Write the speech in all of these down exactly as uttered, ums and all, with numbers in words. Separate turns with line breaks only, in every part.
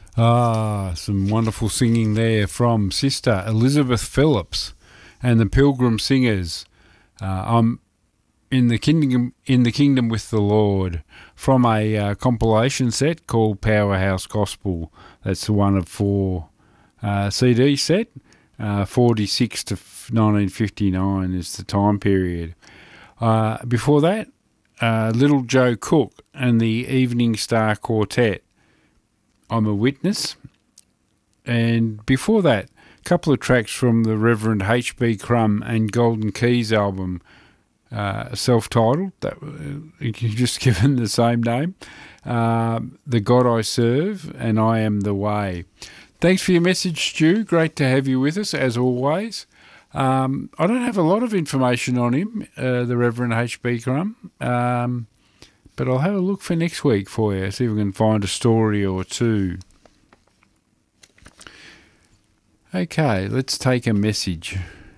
Ah, some wonderful singing there from Sister Elizabeth Phillips and the Pilgrim Singers. Uh, I'm in the kingdom in the kingdom with the Lord, from a uh, compilation set called Powerhouse Gospel. That's the one of four uh, C D set. Uh, forty-six to nineteen fifty-nine is the time period. Uh, before that, uh, Little Joe Cook and the Evening Star Quartet, I'm a Witness. And before that, a couple of tracks from the Reverend H B Crum and Golden Keys album, uh, self-titled, that uh, just given the same name, uh, The God I Serve and I Am the Way. Thanks for your message, Stu. Great to have you with us, as always. Um, I don't have a lot of information on him, uh, the Reverend H B Crum, um, but I'll have a look for next week for you, see if we can find a story or two. Okay, let's take a message.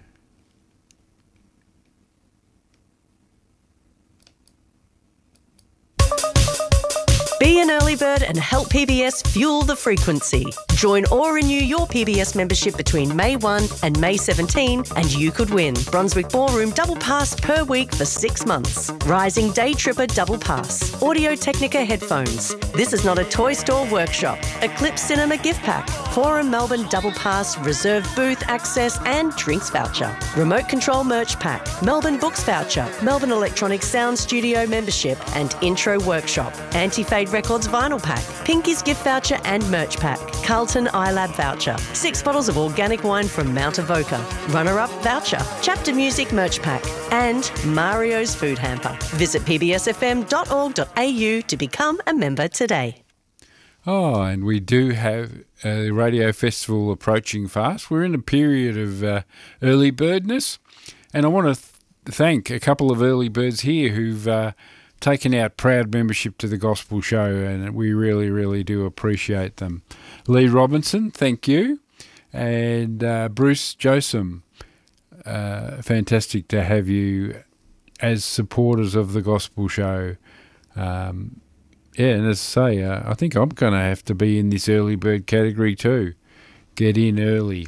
Be an early bird and help P B S fuel the frequency. Join or renew your P B S membership between May first and May seventeenth and you could win Brunswick Ballroom Double Pass per week for six months. Rising Day Tripper Double Pass. Audio Technica headphones. This is not a toy store workshop. Eclipse Cinema gift pack. Forum Melbourne Double Pass, reserve booth access and drinks voucher. Remote control merch pack. Melbourne Books voucher. Melbourne Electronic Sound Studio membership and intro workshop. Anti-Fade Records vinyl pack, Pinky's gift voucher and merch pack, Carlton iLab voucher, six bottles of organic wine from Mount Avoca, runner-up voucher, Chapter Music merch pack, and Mario's food hamper. Visit p b s f m dot org dot a u to become a member today.
Oh, and we do have a radio festival approaching fast. We're in a period of uh, early birdness, and I want to th- thank a couple of early birds here who've uh, taken out proud membership to the Gospel Show, and we really, really do appreciate them. Lee Robinson, thank you, and uh, Bruce Josem, uh, fantastic to have you as supporters of the Gospel Show. Um, yeah, and as I say, uh, I think I'm going to have to be in this early bird category too. Get in early.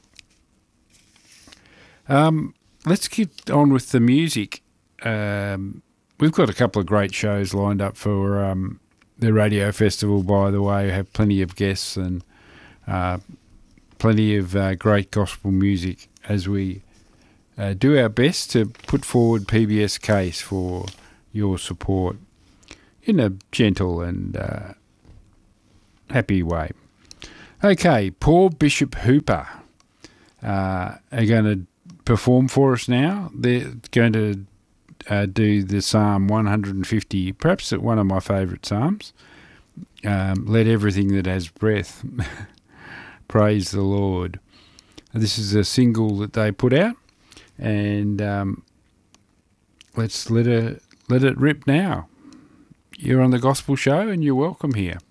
Um, let's get on with the music. Um, We've got a couple of great shows lined up for um, the radio festival, by the way. We have plenty of guests and uh, plenty of uh, great gospel music as we uh, do our best to put forward P B S case for your support in a gentle and uh, happy way. Okay, Paul Bishop Hooper uh, are going to perform for us now. They're going to Uh, do the Psalm one hundred fifty, perhaps one of my favourite Psalms. Um, Let everything that has breath praise the Lord. This is a single that they put out, and um, let's let it, let it rip now. You're on the Gospel Show, and you're welcome here.